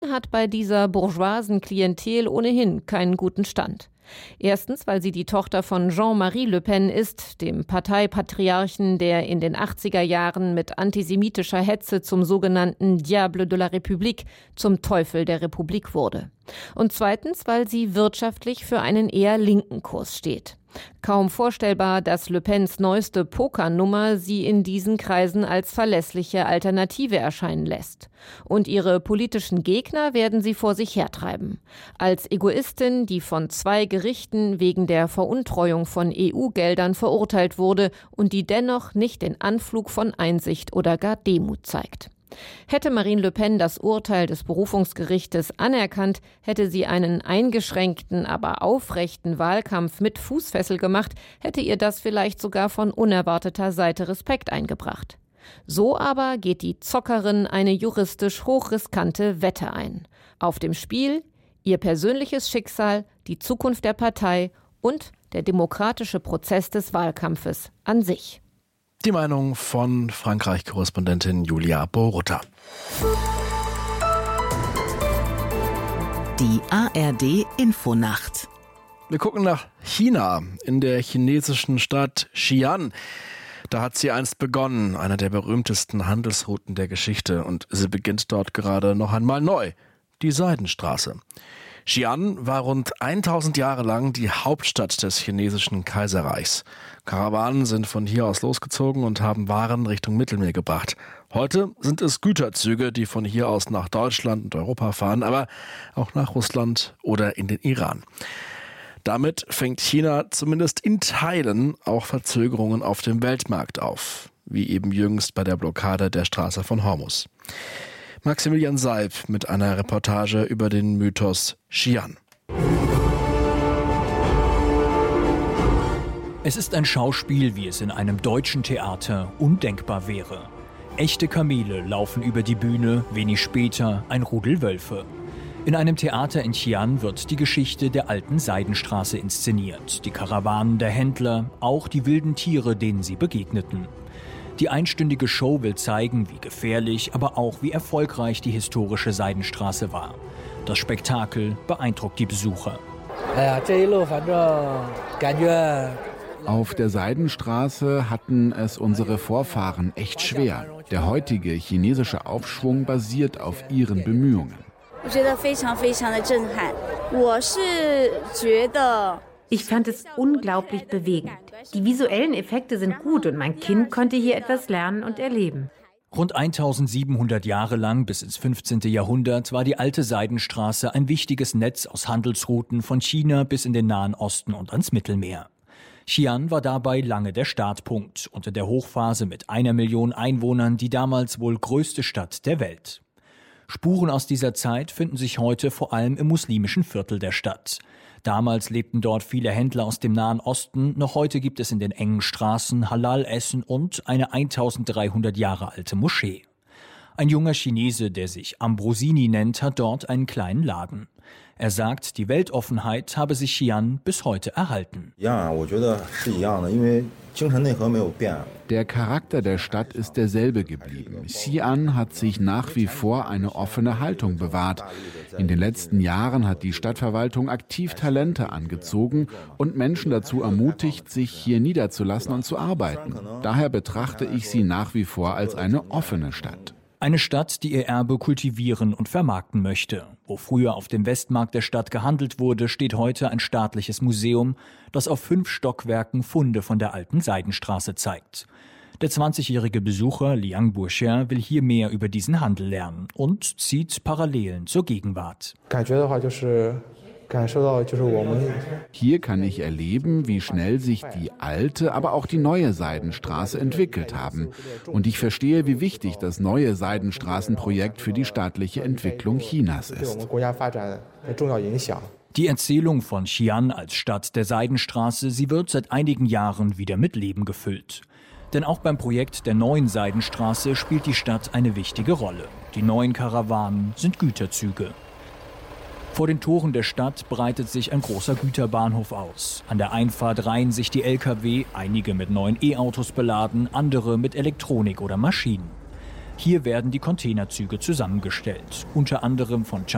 Pen hat bei dieser bourgeoisen Klientel ohnehin keinen guten Stand. Erstens, weil sie die Tochter von Jean-Marie Le Pen ist, dem Parteipatriarchen, der in den 80er Jahren mit antisemitischer Hetze zum sogenannten Diable de la République, zum Teufel der Republik wurde. Und zweitens, weil sie wirtschaftlich für einen eher linken Kurs steht. Kaum vorstellbar, dass Le Pens neueste Pokernummer sie in diesen Kreisen als verlässliche Alternative erscheinen lässt. Und ihre politischen Gegner werden sie vor sich hertreiben. Als Egoistin, die von 2 Gerichten wegen der Veruntreuung von EU-Geldern verurteilt wurde und die dennoch nicht den Anflug von Einsicht oder gar Demut zeigt. Hätte Marine Le Pen das Urteil des Berufungsgerichtes anerkannt, hätte sie einen eingeschränkten, aber aufrechten Wahlkampf mit Fußfessel gemacht, hätte ihr das vielleicht sogar von unerwarteter Seite Respekt eingebracht. So aber geht die Zockerin eine juristisch hochriskante Wette ein. Auf dem Spiel ihr persönliches Schicksal, die Zukunft der Partei und der demokratische Prozess des Wahlkampfes an sich. Die Meinung von Frankreich-Korrespondentin Julia Borutta. Die ARD-Infonacht. Wir gucken nach China, in der chinesischen Stadt Xi'an. Da hat sie einst begonnen, einer der berühmtesten Handelsrouten der Geschichte. Und sie beginnt dort gerade noch einmal neu, die Seidenstraße. Xi'an war rund 1000 Jahre lang die Hauptstadt des chinesischen Kaiserreichs. Karawanen sind von hier aus losgezogen und haben Waren Richtung Mittelmeer gebracht. Heute sind es Güterzüge, die von hier aus nach Deutschland und Europa fahren, aber auch nach Russland oder in den Iran. Damit fängt China zumindest in Teilen auch Verzögerungen auf dem Weltmarkt auf, wie eben jüngst bei der Blockade der Straße von Hormuz. Maximilian Salb mit einer Reportage über den Mythos Xi'an. Es ist ein Schauspiel, wie es in einem deutschen Theater undenkbar wäre. Echte Kamele laufen über die Bühne, wenig später ein Rudel Wölfe. In einem Theater in Xi'an wird die Geschichte der alten Seidenstraße inszeniert. Die Karawanen der Händler, auch die wilden Tiere, denen sie begegneten. Die einstündige Show will zeigen, wie gefährlich, aber auch wie erfolgreich die historische Seidenstraße war. Das Spektakel beeindruckt die Besucher. Auf der Seidenstraße hatten es unsere Vorfahren echt schwer. Der heutige chinesische Aufschwung basiert auf ihren Bemühungen. Ich fand es unglaublich bewegend. Die visuellen Effekte sind gut und mein Kind konnte hier etwas lernen und erleben. Rund 1700 Jahre lang bis ins 15. Jahrhundert war die alte Seidenstraße ein wichtiges Netz aus Handelsrouten von China bis in den Nahen Osten und ans Mittelmeer. Xi'an war dabei lange der Startpunkt, unter der Hochphase mit 1 Million Einwohnern die damals wohl größte Stadt der Welt. Spuren aus dieser Zeit finden sich heute vor allem im muslimischen Viertel der Stadt. Damals lebten dort viele Händler aus dem Nahen Osten, noch heute gibt es in den engen Straßen Halal-Essen und eine 1300 Jahre alte Moschee. Ein junger Chinese, der sich Ambrosini nennt, hat dort einen kleinen Laden. Er sagt, die Weltoffenheit habe sich Xi'an bis heute erhalten. Der Charakter der Stadt ist derselbe geblieben. Xi'an hat sich nach wie vor eine offene Haltung bewahrt. In den letzten Jahren hat die Stadtverwaltung aktiv Talente angezogen und Menschen dazu ermutigt, sich hier niederzulassen und zu arbeiten. Daher betrachte ich sie nach wie vor als eine offene Stadt. Eine Stadt, die ihr Erbe kultivieren und vermarkten möchte. Wo früher auf dem Westmarkt der Stadt gehandelt wurde, steht heute ein staatliches Museum, das auf 5 Stockwerken Funde von der alten Seidenstraße zeigt. Der 20-jährige Besucher Liang Buxian will hier mehr über diesen Handel lernen und zieht Parallelen zur Gegenwart. Hier kann ich erleben, wie schnell sich die alte, aber auch die neue Seidenstraße entwickelt haben. Und ich verstehe, wie wichtig das neue Seidenstraßenprojekt für die staatliche Entwicklung Chinas ist. Die Erzählung von Xi'an als Stadt der Seidenstraße, sie wird seit einigen Jahren wieder mit Leben gefüllt. Denn auch beim Projekt der neuen Seidenstraße spielt die Stadt eine wichtige Rolle. Die neuen Karawanen sind Güterzüge. Vor den Toren der Stadt breitet sich ein großer Güterbahnhof aus. An der Einfahrt reihen sich die Lkw, einige mit neuen E-Autos beladen, andere mit Elektronik oder Maschinen. Hier werden die Containerzüge zusammengestellt, unter anderem von